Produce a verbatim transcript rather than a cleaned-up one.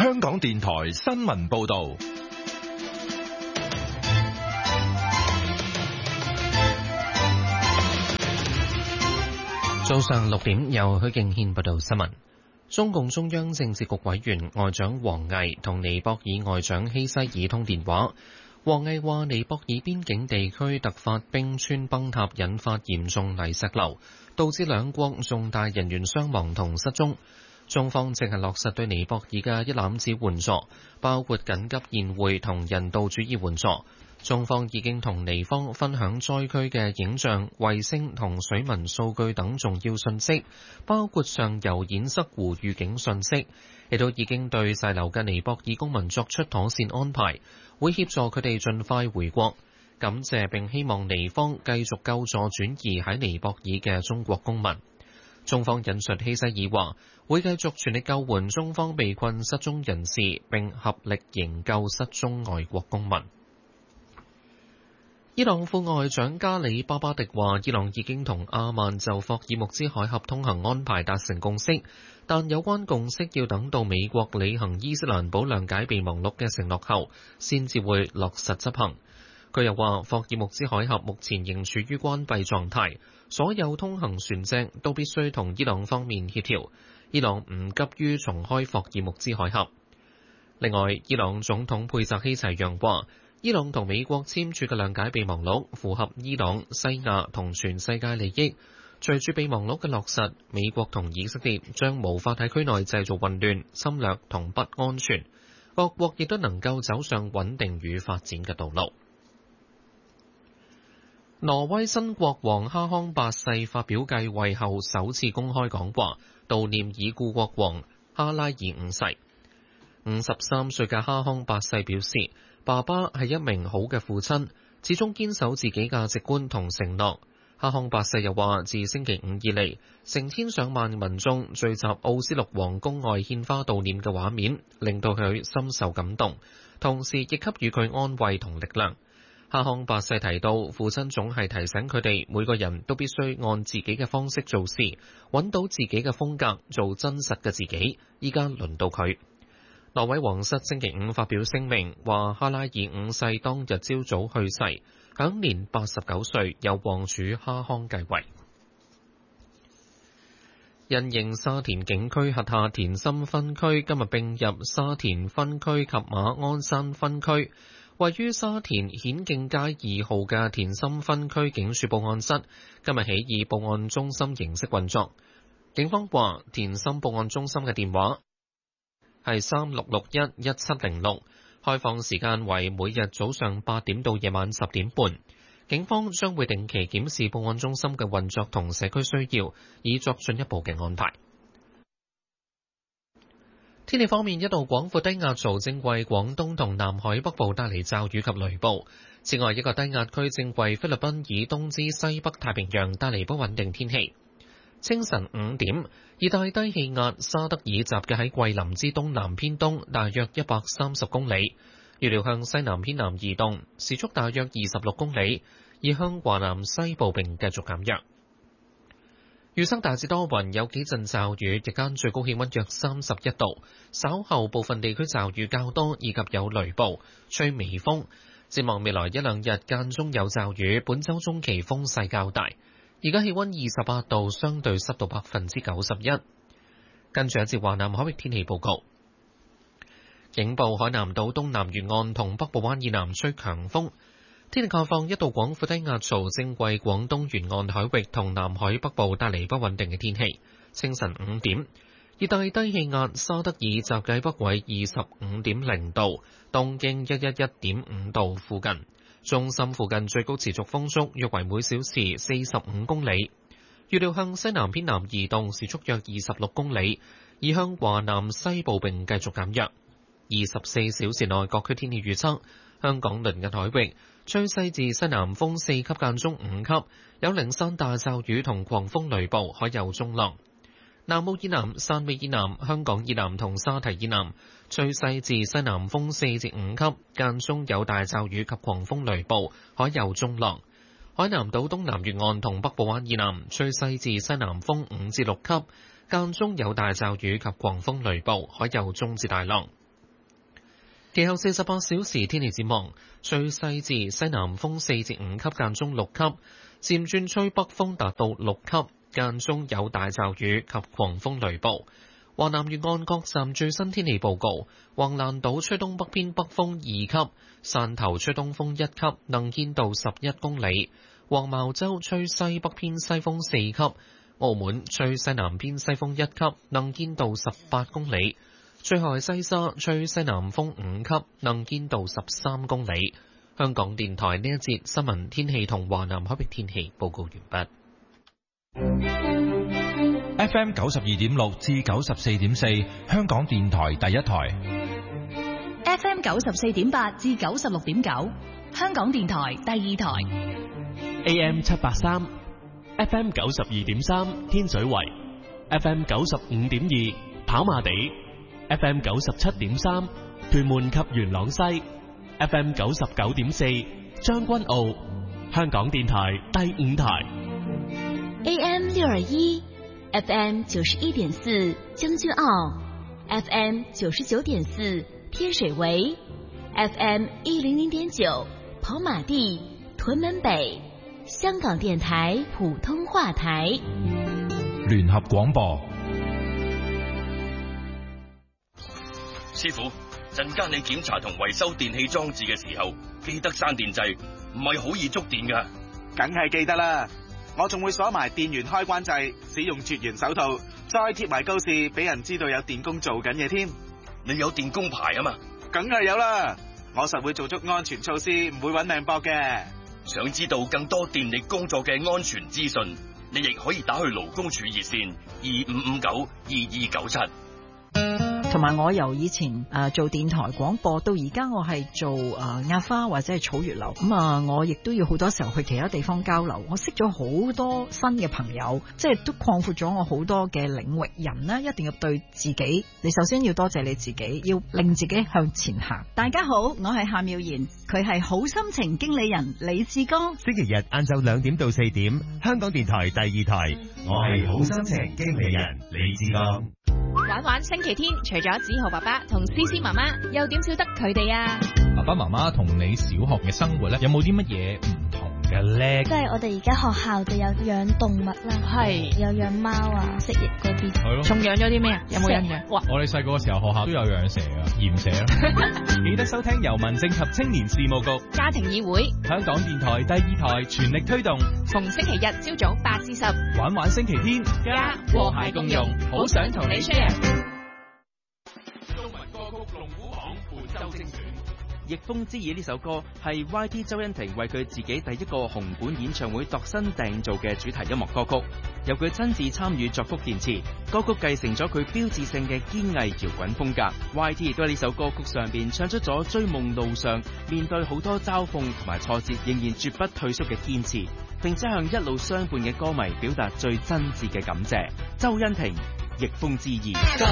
香港電台新聞報道。 早上六點，由許敬軒報道新聞。中共中央政治局委員外長王毅同尼泊爾外長希西爾通電話。王毅話：尼泊爾邊境地區突發冰川崩塌，引發嚴重泥石流，導致兩國重大人員傷亡同失蹤。中方正係落實對尼泊爾嘅一攬子援助，包括緊急宴會同人道主義援助。中方已經同尼方分享災區嘅影像、衛星同水文數據等重要信息，包括上游堰塞湖預警信息，亦都已經對滯留嘅尼泊爾公民作出妥善安排，會協助佢哋盡快回國。感謝並希望尼方繼續救助轉移喺尼泊爾嘅中國公民。中方引述希西爾話，會繼續全力救援中方被困失蹤人士，並合力營救失蹤外國公民。伊朗副外長加里巴巴迪話，伊朗已經同阿曼就霍爾木茲海峽通行安排達成共識，但有關共識要等到美國履行伊斯蘭堡諒解備忘錄嘅承諾後，先至會落實執行。佢又話，霍爾木茲海峽目前仍處於關閉狀態，所有通行船隻都必須同伊朗方面協調，伊朗唔急於重開霍爾木茲海峽。另外，伊朗總統佩澤希齊揚話，伊朗同美國簽署嘅諒解備忘錄符合伊朗、西亞同全世界利益。隨住備忘錄嘅落實，美國同以色列將無法喺區內製造混亂、侵略同不安全，各國亦都能夠走上穩定與發展嘅道路。挪威新國王哈康八世發表繼位後首次公開講話，悼念已故國王哈拉爾五世。五十三歲嘅哈康八世表示，爸爸係一名好嘅父親，始終堅守自己價值觀同承諾。哈康八世又話，自星期五以嚟，成千上萬民眾聚集奧斯陸皇宮外獻花悼念嘅畫面，令到佢深受感動，同時亦給予佢安慰同力量。哈康八世提到，父親總係提醒佢哋每個人都必須按自己嘅方式做事，揾到自己嘅風格，做真實嘅自己。依家輪到佢。挪威皇室星期五發表聲明，話哈拉爾五世當日朝早去世，享年八十九歲，由皇儲哈康繼位。因應沙田警區轄下田心分區今日並入沙田分區及馬鞍山分區，位於沙田顯徑街二號嘅田心分區警署報案室今日起以報案中心形式運作。警方話，田心報案中心嘅電話係三六六一一七零六，開放時間為每日早上八點到夜晚十點半。警方將會定期檢視報案中心嘅運作同社區需要，以作進一步嘅安排。天氣方面，一道廣闊低壓槽正為廣東同南海北部帶嚟驟雨及雷暴。此外，一個低壓區正為菲律賓以東至西北太平洋帶嚟不穩定天氣。清晨五點，熱帶低氣壓沙德爾集結喺桂林之東南偏東，大約一百三十公里，預料向西南偏南移動，時速大約二十六公里，而向華南西部並繼續減弱。預測大致多雲，有幾陣驟雨，日間最高氣溫約三十一度，稍後部分地區驟雨較多，以及有雷暴，吹微風。展望未來一兩日間中有驟雨，本週中期風勢較大。而家氣溫二十八度，相對濕度百分之九十一。跟住一節華南海域天氣報告。警報：海南島東南沿岸同北部灣以南吹強風。天氣概況：一道廣闊低壓槽正為廣東沿岸海域同南海北部帶嚟不穩定嘅天氣。清晨五點，熱帶低氣壓沙德爾集結北緯二十五點零度，東經一一一點五度附近。中心附近最高持續風速約為每小時四十五公里，預料向西南偏南移動，時速約二十六公里，而向華南西部並繼續減弱。二十四小時內各區天氣預測：香港鄰近海域吹西至西南風四級間中五級，有零散大驟雨同狂風雷暴，海有中浪。南澳以南、汕尾以南、香港以南同沙堤以南吹西至西南風四至五級，間中有大驟雨及狂風雷暴，海有中浪。海南島東南沿岸同北部灣以南吹西至西南風五至六級，間中有大驟雨及狂風雷暴，海有中至大浪。 其後四十八小時天氣展望，吹西至西南風四至五級，間中六級，漸轉吹北風達到六級，間中有大驟雨及狂風雷暴。華南沿岸各站最新天氣報告：橫瀾島吹東北偏北風二級，汕頭吹東風一級，能見度十一公里；黃茅洲吹西北偏西風四級，澳門吹西南偏西風一級，能見度十八公里。最後係西沙吹西南風五級，能見度十三公里。香港電台呢一節新聞天氣同華南海域天氣報告完畢。 F M 九十二點六至九十四點四，香港電台第一台。 F M 九十四點八至九十六點九，香港電台第二台。 A M 七八三，F M 九十二點三，天水圍；F M 九十五點二，跑馬地；F M 九十七點三，屯門及元朗西；F M 九十九點四，將軍澳。香港電台第五台。 A M 六二一，F M 九十一點四，將軍澳；F M 九十九點四，天水圍；F M 一零零點九，跑馬地、屯門北。香港電台普通話台。 聯合廣播。 師傅，陣間你檢查同維修電器裝置嘅時候，記得閂電掣，唔係好易觸電㗎。 梗係記得啦，我仲會鎖埋電源開關掣，使用絕緣手套，再貼埋告示，俾人知道有電工做緊嘢添。 你有電工牌啊嘛？ 梗係有啦，我實會做足安全措施，唔會搵命搏嘅。 想知道更多電力工作嘅安全資訊，你亦可以打去勞工處熱線二五五九二二九七。 同埋我由以前誒、呃、做電台廣播到而家我係做誒壓花或者係草月樓，咁啊我亦都要好多時候去其他地方交流，我識咗好多新嘅朋友，即係都擴闊咗我好多嘅領域。人呢一定要對自己，你首先要多謝你自己，要令自己向前行。 大家好，我係夏妙賢，佢係好心情經理人李志剛。 星期日晏晝兩點到四點，香港電台第二台，我係好心情經理人李志剛。 玩玩星期天，除咗子豪爸爸同思思媽媽，又點少得佢哋啊？ 爸爸媽媽同你小學嘅生活咧，有冇啲乜嘢唔同嘅咧？ 即係我哋而家學校就有養動物啦，係有養貓啊、蜥蜴嗰啲。 係咯。 仲養咗啲咩啊？有冇印象？哇！ 我哋細個嘅時候學校都有養蛇啊，鹽蛇啦。記得收聽由民政及青年事務局、 家庭議會、 香港電台第二台全力推動， 逢星期日朝早八至十， 玩玩星期天， 家和諧共融，好想同你 share。 中文歌曲龍虎榜本周精選。 逆風之耳呢首歌係 Y T 周欣婷為佢自己第一個紅館演唱會度身訂造嘅主題音樂歌曲，由佢親自參與作曲填詞，歌曲繼承咗佢標誌性嘅堅毅搖滾風格。Y T 亦都喺呢首歌曲上邊唱出咗追夢路上面對好多嘲諷同埋挫折，仍然絕不退縮嘅堅持，並且向一路相伴嘅歌迷表達最真摯嘅感謝。周欣婷，逆風之耳。